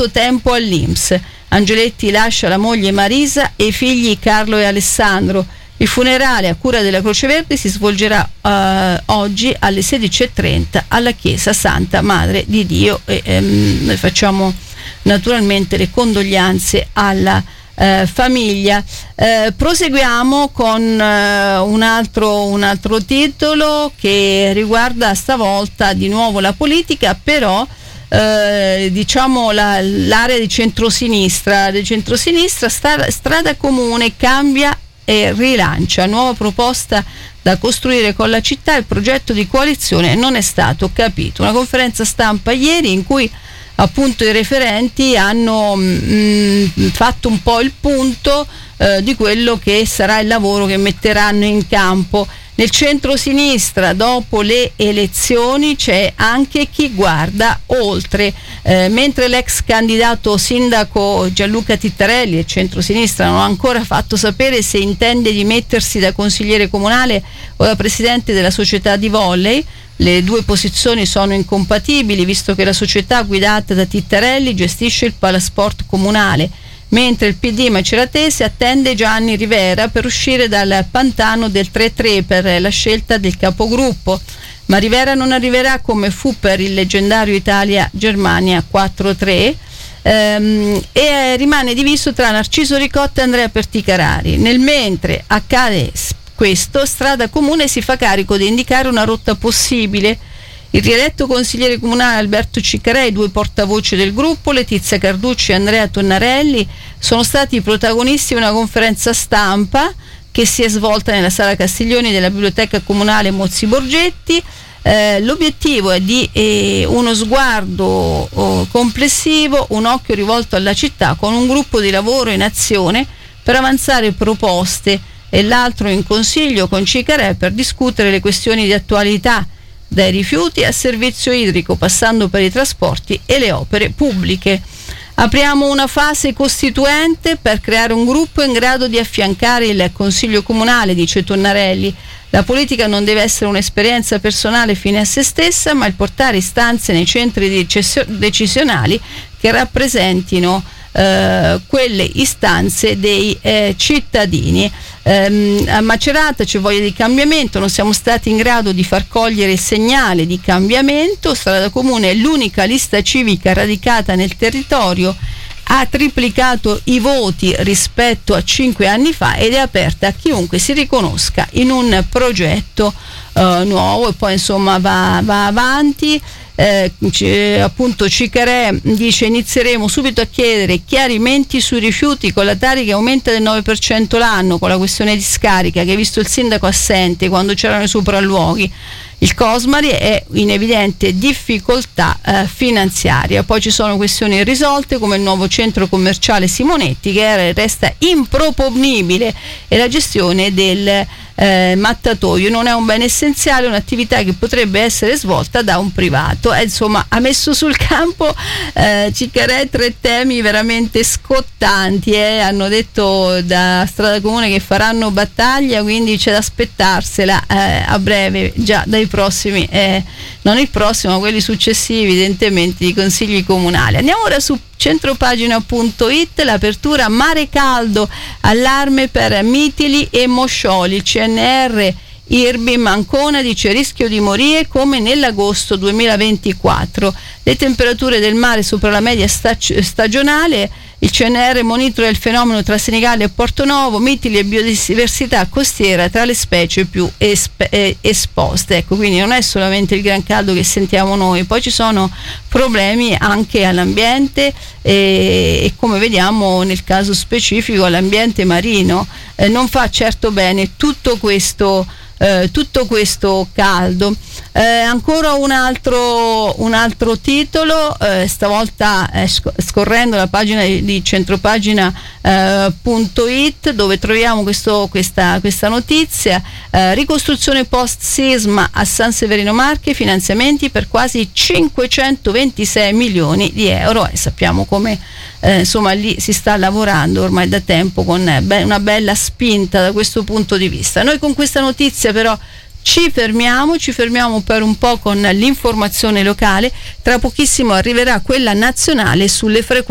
molto tempo all'INPS. Angeletti lascia la moglie Marisa e i figli Carlo e Alessandro. Il funerale a cura della Croce Verde si svolgerà oggi alle 16:30 alla chiesa Santa Madre di Dio e noi facciamo naturalmente le condoglianze alla famiglia. Proseguiamo con un altro titolo che riguarda stavolta di nuovo la politica, però diciamo l'area di centrosinistra. Strada Comune cambia e rilancia, nuova proposta da costruire con la città, il progetto di coalizione non è stato capito. Una conferenza stampa ieri in cui appunto i referenti hanno fatto un po' il punto di quello che sarà il lavoro che metteranno in campo. Nel centro-sinistra dopo le elezioni c'è anche chi guarda oltre, mentre l'ex candidato sindaco Gianluca Tittarelli e centro-sinistra non ha ancora fatto sapere se intende dimettersi da consigliere comunale o da presidente della società di volley. Le due posizioni sono incompatibili, visto che la società guidata da Tittarelli gestisce il palasport comunale, mentre il PD maceratese attende Gianni Rivera per uscire dal pantano del 3-3 per la scelta del capogruppo. Ma Rivera non arriverà come fu per il leggendario Italia-Germania 4-3 e rimane diviso tra Narciso Ricotta e Andrea Perticarari. Nel mentre accade questo, Strada Comune si fa carico di indicare una rotta possibile. Il rieletto consigliere comunale Alberto Ciccarei, i due portavoce del gruppo, Letizia Carducci e Andrea Tonnarelli, sono stati i protagonisti di una conferenza stampa che si è svolta nella sala Castiglioni della biblioteca comunale Mozzi Borgetti. L'obiettivo è di uno sguardo complessivo, un occhio rivolto alla città con un gruppo di lavoro in azione per avanzare proposte, e l'altro in consiglio con Ciccarei per discutere le questioni di attualità, dai rifiuti al servizio idrico, passando per i trasporti e le opere pubbliche. Apriamo una fase costituente per creare un gruppo in grado di affiancare il Consiglio Comunale, dice Tonnarelli. La politica non deve essere un'esperienza personale fine a se stessa, ma il portare istanze nei centri decisionali che rappresentino quelle istanze dei cittadini. A Macerata c'è voglia di cambiamento, non siamo stati in grado di far cogliere il segnale di cambiamento. Strada Comune è l'unica lista civica radicata nel territorio, ha triplicato i voti rispetto a 5 anni fa ed è aperta a chiunque si riconosca in un progetto nuovo, e poi insomma va avanti. Appunto Ciccarei dice: inizieremo subito a chiedere chiarimenti sui rifiuti con la tara che aumenta del 9% l'anno, con la questione di scarica che, visto il sindaco assente quando c'erano i sopralluoghi, il Cosmari è in evidente difficoltà finanziaria. Poi ci sono questioni irrisolte come il nuovo centro commerciale Simonetti, che resta improponibile, e la gestione del mattatoio non è un bene essenziale, un'attività che potrebbe essere svolta da un privato. Insomma, ha messo sul campo Ciccarei 3 temi veramente scottanti. Hanno detto da Strada Comune che faranno battaglia, quindi c'è da aspettarsela a breve, già dai prossimi, non il prossimo, ma quelli successivi evidentemente, di consigli comunali. Andiamo ora su centropagina.it, l'apertura mare caldo, allarme per Mitili e Moscioli. Il CNR Irbim Ancona dice: rischio di morire come nell'agosto 2024. Le temperature del mare sopra la media stagionale. Il CNR monitora il fenomeno tra Senigallia e Portonovo, Mitili e biodiversità costiera tra le specie più esposte. Ecco, quindi non è solamente il gran caldo che sentiamo noi, poi ci sono problemi anche all'ambiente e come vediamo nel caso specifico all'ambiente marino. Non fa certo bene tutto questo caldo. Ancora un altro titolo, stavolta scorrendo la pagina di centropagina.it, dove troviamo questa notizia: ricostruzione post sisma a San Severino Marche, finanziamenti per quasi 526 milioni di euro. Sappiamo come insomma lì si sta lavorando ormai da tempo con una bella spinta da questo punto di vista. Noi con questa notizia però ci fermiamo per un po' con l'informazione locale. Tra pochissimo arriverà quella nazionale sulle frequenze